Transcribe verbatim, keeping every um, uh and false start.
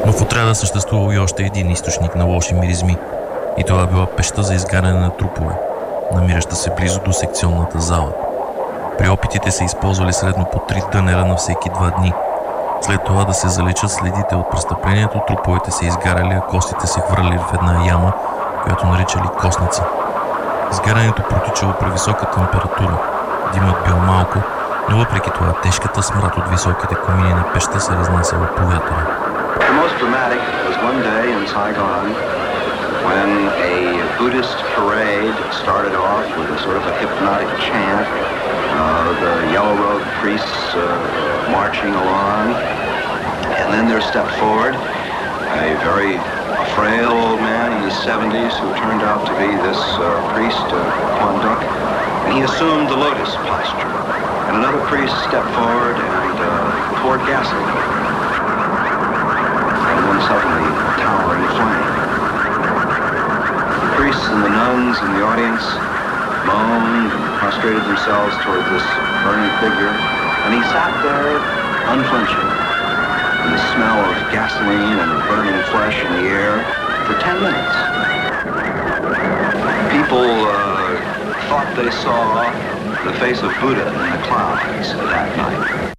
Но в отряда съществувал и още един източник на лоши миризми. И това била пещта за изгаряне на трупове, намираща се близо до секционната зала. При опитите се използвали средно по три тънера на всеки два дни. След това да се заличат следите от престъплението, труповете се изгаряли, а костите се хвърляли в една яма, която наричали костница. Изгарянето протичало при висока температура. Димът бил малко, но въпреки това тежката смрад от високите комини на пещта се разнасяла по вятъра. The most dramatic was one day in Saigon when a Buddhist parade started off with a sort of a hypnotic chant, uh, the yellow robe priests uh, marching along, and then there stepped forward a very frail old man in his seventies who turned out to be this uh, priest, uh, Quan Duc, and he assumed the lotus posture. And another priest stepped forward and uh, poured gasoline. And then suddenly, a towering flame. The priests and the nuns in the audience moaned and prostrated themselves toward this burning figure, and he sat there unflinching, in the smell of gasoline and burning flesh in the air for ten minutes. People uh, thought they saw the face of Buddha in the clouds that night.